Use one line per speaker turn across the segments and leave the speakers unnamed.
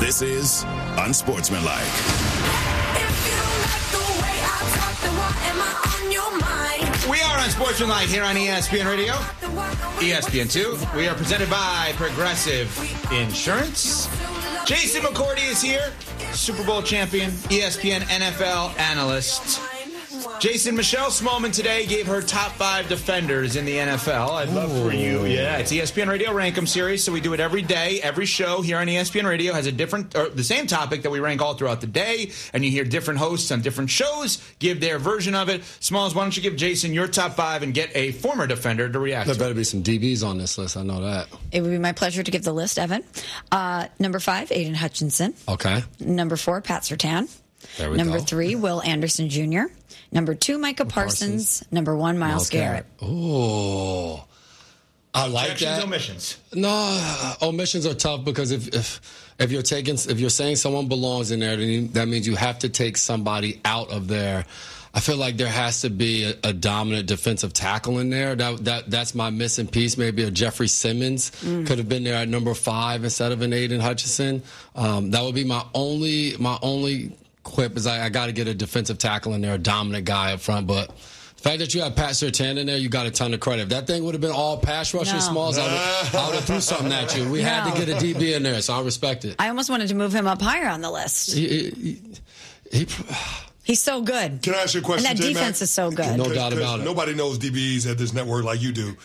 This is Unsportsmanlike.
If you don't like the way I talk, then why am I on your mind?
We are Unsportsmanlike here on ESPN Radio, ESPN2. We are presented by Progressive Insurance. Jason McCourty is here, Super Bowl champion, ESPN NFL analyst. Jason, Michelle Smallman today gave her top 5 defenders in the NFL. I'd love for you. Yeah, it's ESPN Radio Rank 'em series, so we do it every day. Every show here on ESPN Radio has a different, or the same topic that we rank all throughout the day, and you hear different hosts on different shows give their version of it. Smalls, why don't you give Jason your top 5 and get a former defender to react
There
to
better be some DBs on this list. I know that.
It would be my pleasure to give the list, Evan. Number 5, Aiden Hutchinson.
Okay.
Number 4, Pat Surtain.
There we
Number
go.
3, Will Anderson Jr. Number 2, Micah Parsons. Number 1, Myles Garrett.
Oh, I like
Objections,
that.
omissions.
No, omissions are tough because if you're saying someone belongs in there, then that means you have to take somebody out of there. I feel like there has to be a dominant defensive tackle in there. That's my missing piece. Maybe a Jeffrey Simmons could have been there at number 5 instead of an Aiden Hutchinson. That would be my only quip is I got to get a defensive tackle in there, a dominant guy up front. But the fact that you have Pat Surtain in there, you got a ton of credit. If that thing would have been all pass rushing Smalls, I would have threw something at you. We had to get a DB in there, so I respect it.
I almost wanted to move him up higher on the list. He's so good.
Can I ask you a question,
And that
J-Mac?
defense is so good.
No doubt about it.
Nobody knows DBs at this network like you do.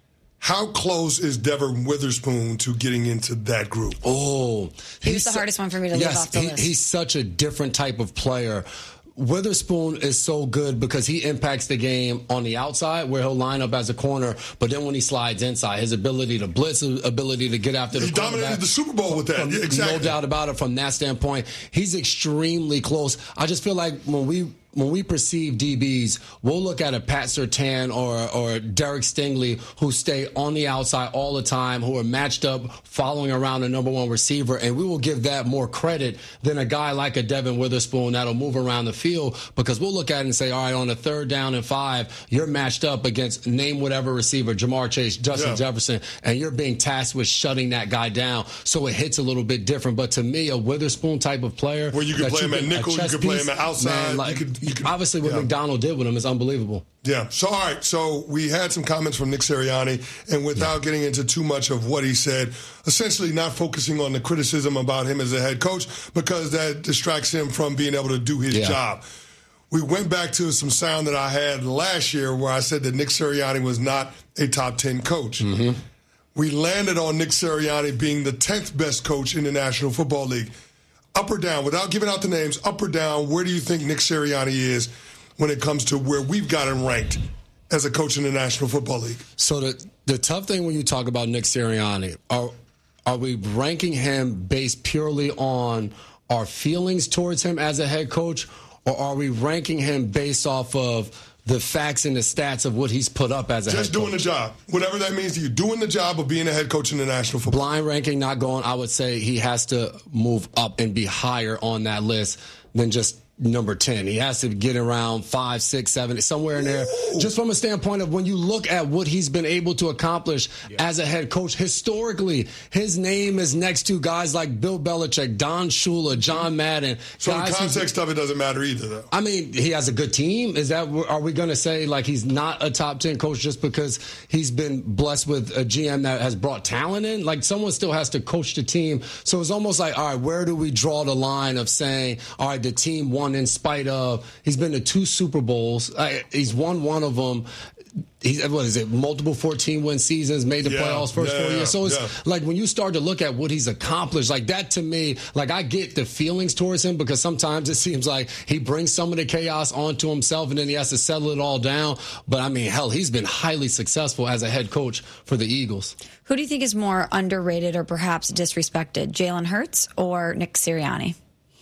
How close is Devin Witherspoon to getting into that group?
Oh,
He was the hardest one for me to leave off the list.
He's such a different type of player. Witherspoon is so good because he impacts the game on the outside where he'll line up as a corner, but then when he slides inside, his ability to blitz, his ability to get after the
He dominated the Super Bowl with that. Yeah, exactly.
No doubt about it from that standpoint. He's extremely close. I just feel like when we perceive DBs, we'll look at a Pat Surtain or Derek Stingley who stay on the outside all the time, who are matched up following around the number 1 receiver, and we will give that more credit than a guy like a Devin Witherspoon that'll move around the field, because we'll look at it and say, all right, on a 3rd down and 5, you're matched up against name whatever receiver, Jamar Chase, Justin Jefferson, and you're being tasked with shutting that guy down, so it hits a little bit different. But to me, a Witherspoon type of player,
where you can play him at nickel, you can play him at outside,
man, obviously, what McDonald did with him is unbelievable.
Yeah. So, all right. So, we had some comments from Nick Sirianni, and without getting into too much of what he said, essentially not focusing on the criticism about him as a head coach, because that distracts him from being able to do his job. We went back to some sound that I had last year where I said that Nick Sirianni was not a top 10 coach. Mm-hmm. We landed on Nick Sirianni being the 10th best coach in the National Football League. Up or down, without giving out the names, up or down, where do you think Nick Sirianni is when it comes to where we've got him ranked as a coach in the National Football League?
So the tough thing when you talk about Nick Sirianni, are we ranking him based purely on our feelings towards him as a head coach, or are we ranking him based off of the facts and the stats of what he's put up as a head coach?
Just doing the job. Whatever that means to you. Doing the job of being a head coach in the National Football League.
Blind ranking not going, I would say he has to move up and be higher on that list than just number 10. He has to get around 5, 6, 7, somewhere in there.
Ooh.
Just from a standpoint of when you look at what he's been able to accomplish as a head coach, historically, his name is next to guys like Bill Belichick, Don Shula, John Madden.
So in context of it doesn't matter either, though.
I mean, he has a good team. Are we going to say like he's not a top 10 coach just because he's been blessed with a GM that has brought talent in? Like, someone still has to coach the team. So it's almost like, all right, where do we draw the line of saying, all right, the team won in spite of, he's been to 2 Super Bowls. He's won one of them. He's, multiple 14-win seasons, made the playoffs first 4 years. So it's like when you start to look at what he's accomplished, like that to me, like I get the feelings towards him because sometimes it seems like he brings some of the chaos onto himself and then he has to settle it all down. But I mean, hell, he's been highly successful as a head coach for the Eagles.
Who do you think is more underrated or perhaps disrespected, Jalen Hurts or Nick Sirianni?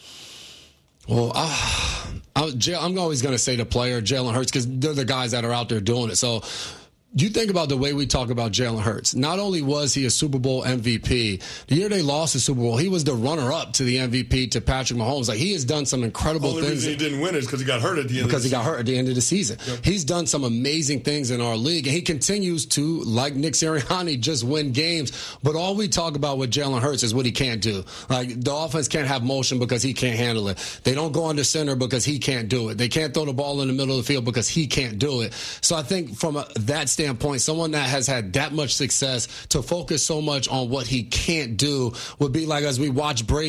Well, I'm always going to say the player, Jalen Hurts, because they're the guys that are out there doing it. So you think about the way we talk about Jalen Hurts. Not only was he a Super Bowl MVP, the year they lost the Super Bowl, he was the runner-up to the MVP to Patrick Mahomes. Like, he has done some incredible things.
The only reason he didn't win is because he got hurt at the end of the season.
Because he got hurt at the end of the season. Yep. He's done some amazing things in our league, and he continues to, like Nick Sirianni, just win games. But all we talk about with Jalen Hurts is what he can't do. Like, the offense can't have motion because he can't handle it. They don't go under center because he can't do it. They can't throw the ball in the middle of the field because he can't do it. So I think from that standpoint, someone that has had that much success to focus so much on what he can't do would be like as we watch Brady